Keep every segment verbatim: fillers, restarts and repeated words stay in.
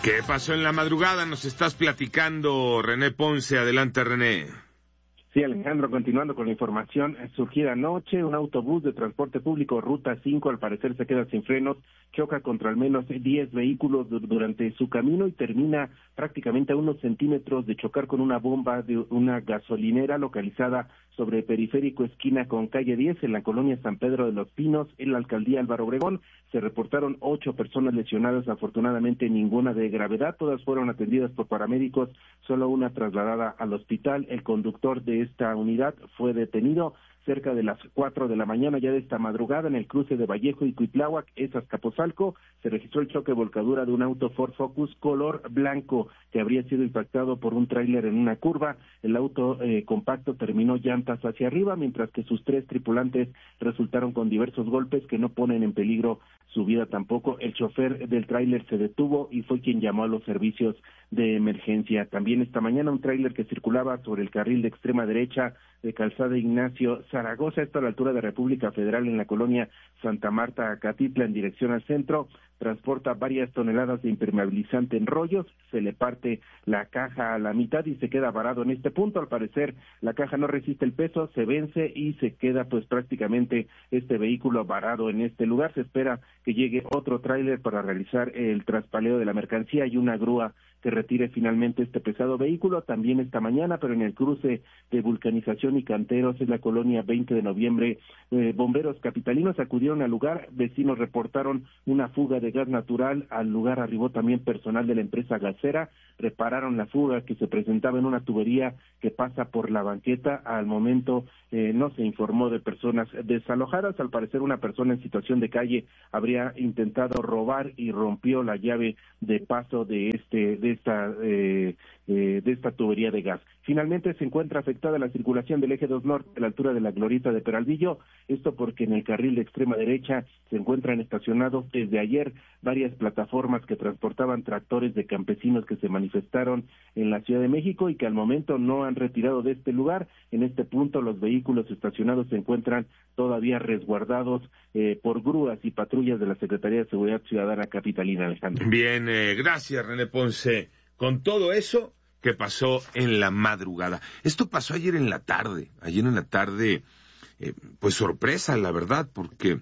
¿Qué pasó en la madrugada? Nos estás platicando, René Ponce. Adelante, René. Sí, Alejandro, continuando con la información surgida anoche, un autobús de transporte público Ruta cinco al parecer se queda sin frenos, choca contra al menos diez vehículos durante su camino y termina prácticamente a unos centímetros de chocar con una bomba de una gasolinera localizada sobre Periférico esquina con calle diez en la colonia San Pedro de los Pinos, en la alcaldía Álvaro Obregón. Se reportaron ocho personas lesionadas, afortunadamente ninguna de gravedad, todas fueron atendidas por paramédicos, solo una trasladada al hospital. El conductor de esta unidad fue detenido cerca de las cuatro de la mañana ya de esta madrugada en el cruce de Vallejo y Cuitláhuac, es Azcapotzalco. Se registró el choque volcadura de un auto Ford Focus color blanco que habría sido impactado por un tráiler en una curva. El auto eh, compacto terminó llantas hacia arriba, mientras que sus tres tripulantes resultaron con diversos golpes que no ponen en peligro su vida tampoco. El chofer del tráiler se detuvo y fue quien llamó a los servicios de emergencia. También esta mañana un tráiler que circulaba sobre el carril de extrema derecha de Calzada Ignacio Zaragoza, esto a la altura de República Federal en la colonia Santa Marta, Acatitla, en dirección al centro, transporta varias toneladas de impermeabilizante en rollos, se le parte la caja a la mitad y se queda varado en este punto. Al parecer la caja no resiste el peso, se vence y se queda pues prácticamente este vehículo varado en este lugar. Se espera que llegue otro tráiler para realizar el traspaleo de la mercancía y una grúa que retire finalmente este pesado vehículo. También esta mañana, pero en el cruce de Vulcanización y Canteros, en la colonia veinte de noviembre, eh, bomberos capitalinos acudieron al lugar, vecinos reportaron una fuga de gas natural, al lugar arribó también personal de la empresa gasera, repararon la fuga que se presentaba en una tubería que pasa por la banqueta. Al momento eh, no se informó de personas desalojadas. Al parecer una persona en situación de calle habría intentado robar y rompió la llave de paso de este de esta eh, eh, de esta tubería de gas. Finalmente se encuentra afectada la circulación del eje dos norte a la altura de la glorieta de Peralvillo, esto porque en el carril de extrema derecha se encuentran estacionados desde ayer varias plataformas que transportaban tractores de campesinos que se manifestaron en la Ciudad de México y que al momento no han retirado de este lugar. En este punto los vehículos estacionados se encuentran todavía resguardados eh, por grúas y patrullas de la Secretaría de Seguridad Ciudadana capitalina, Alejandro. Bien, eh, gracias René Ponce. Con todo eso que pasó en la madrugada. Esto pasó ayer en la tarde, ayer en la tarde, eh, pues sorpresa, la verdad, porque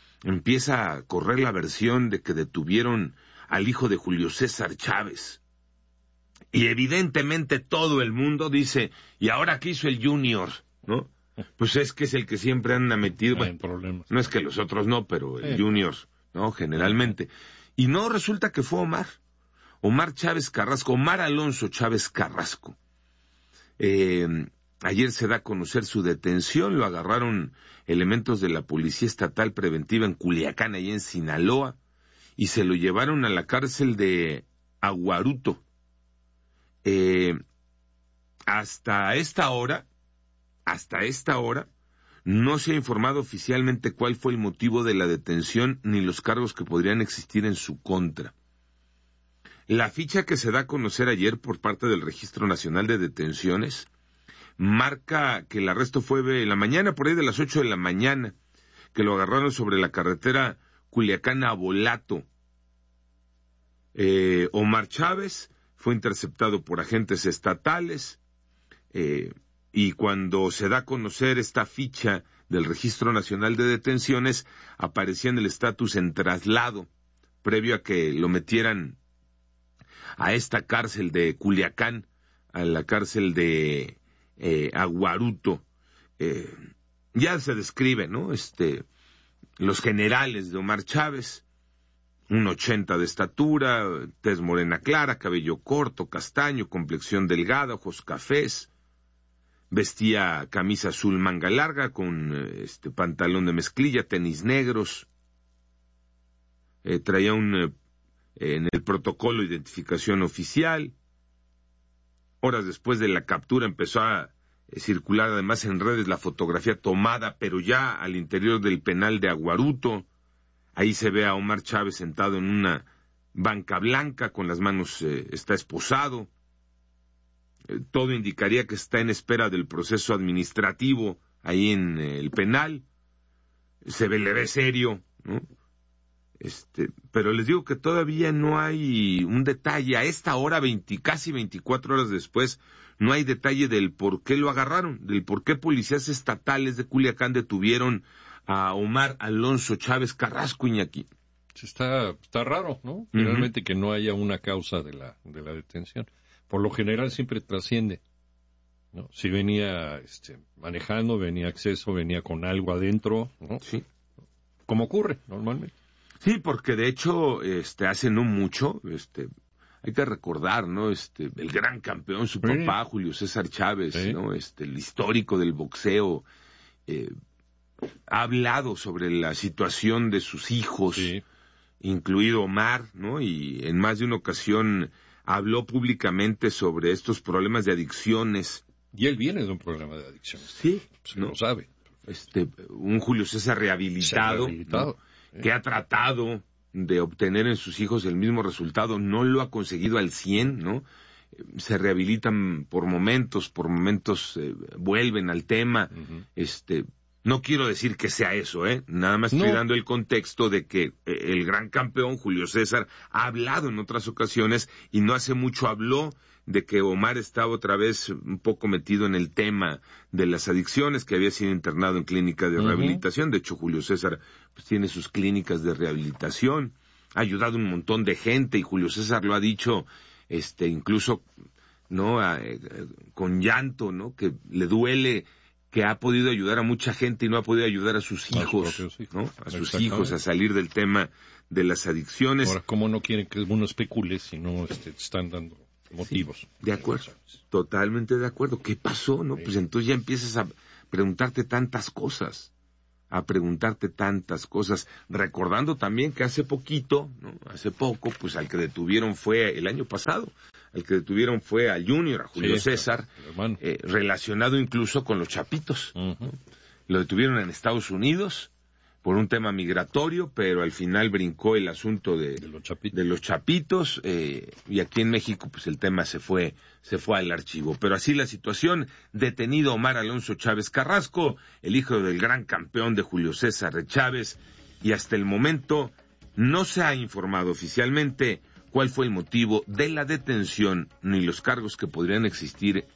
empieza a correr la versión de que detuvieron al hijo de Julio César Chávez. Y evidentemente todo el mundo dice, ¿y ahora qué hizo el Junior? ¿No? Pues es que es el que siempre anda metido. Bueno, no es que los otros no, pero el sí. Junior, ¿no? Generalmente. Y no, resulta que fue Omar. Omar Chávez Carrasco, Omar Alonso Chávez Carrasco. Eh, ayer se da a conocer su detención, lo agarraron elementos de la Policía Estatal Preventiva en Culiacán, allá en Sinaloa, y se lo llevaron a la cárcel de Aguaruto. Eh, hasta esta hora, hasta esta hora, no se ha informado oficialmente cuál fue el motivo de la detención ni los cargos que podrían existir en su contra. La ficha que se da a conocer ayer por parte del Registro Nacional de Detenciones marca que el arresto fue en la mañana, por ahí de las ocho de la mañana, que lo agarraron sobre la carretera Culiacán-Abolato. Eh, Omar Chávez fue interceptado por agentes estatales eh, y cuando se da a conocer esta ficha del Registro Nacional de Detenciones, aparecía en el estatus en traslado, previo a que lo metieran a esta cárcel de Culiacán, a la cárcel de eh, Aguaruto. Eh, ya se describe, ¿no? Este, los generales de Omar Chávez, un ochenta de estatura, tez morena clara, cabello corto, castaño, complexión delgada, ojos cafés, vestía camisa azul manga larga con este pantalón de mezclilla, tenis negros, eh, traía un eh, en el protocolo de identificación oficial. Horas después de la captura empezó a circular además en redes la fotografía tomada, pero ya al interior del penal de Aguaruto. Ahí se ve a Omar Chávez sentado en una banca blanca, con las manos, eh, está esposado. Eh, todo indicaría que está en espera del proceso administrativo ahí en eh, el penal. Se ve, le ve serio, ¿no? Este, pero les digo que todavía no hay un detalle. A esta hora, veinte, casi veinticuatro horas después, no hay detalle del por qué lo agarraron, del por qué policías estatales de Culiacán detuvieron a Omar Alonso Chávez Carrasco, Iñaki. Está, está raro, ¿no? Realmente uh-huh. que no haya una causa de la, de la detención. Por lo general siempre trasciende, ¿no? Si venía este, manejando, venía acceso, venía con algo adentro, ¿no? Sí. Como ocurre normalmente. Sí, porque de hecho, este, hace no mucho, este, hay que recordar, ¿no? Este, el gran campeón, su sí. papá, Julio César Chávez, sí. ¿no? Este, el histórico del boxeo, eh, ha hablado sobre la situación de sus hijos, sí. incluido Omar, ¿no? Y en más de una ocasión habló públicamente sobre estos problemas de adicciones. Y él viene de un problema de adicciones. Sí, se ¿no? lo sabe. Este, un Julio César rehabilitado, rehabilitado. ¿no? que ha tratado de obtener en sus hijos el mismo resultado, no lo ha conseguido al cien, ¿no? Se rehabilitan por momentos, por momentos eh, vuelven al tema. Uh-huh. Este, no quiero decir que sea eso, ¿eh? Nada más estoy no. dando el contexto de que eh, el gran campeón Julio César ha hablado en otras ocasiones y no hace mucho habló de que Omar estaba otra vez un poco metido en el tema de las adicciones, que había sido internado en clínica de uh-huh. rehabilitación. De hecho, Julio César pues, tiene sus clínicas de rehabilitación, ha ayudado a un montón de gente y Julio César lo ha dicho, este, incluso, ¿no? A, eh, con llanto, ¿no? Que le duele que ha podido ayudar a mucha gente y no ha podido ayudar a sus hijos, a, hijos, ¿no? A sus hijos a salir del tema de las adicciones. Ahora, ¿cómo no quieren que uno especule si no este, están dando motivos? Sí, de acuerdo, totalmente de acuerdo. ¿Qué pasó, no? Sí. Pues entonces ya empiezas a preguntarte tantas cosas, a preguntarte tantas cosas, recordando también que hace poquito, ¿no? Hace poco, pues al que detuvieron fue el año pasado, al que detuvieron fue a Junior, a Julio sí, César, eh, relacionado incluso con los Chapitos. Uh-huh. ¿no? Lo detuvieron en Estados Unidos por un tema migratorio, pero al final brincó el asunto de, de los Chapitos, de los chapitos eh, y aquí en México pues el tema se fue se fue al archivo. Pero así la situación, detenido Omar Alonso Chávez Carrasco, el hijo del gran campeón de Julio César Chávez, y hasta el momento no se ha informado oficialmente cuál fue el motivo de la detención ni los cargos que podrían existir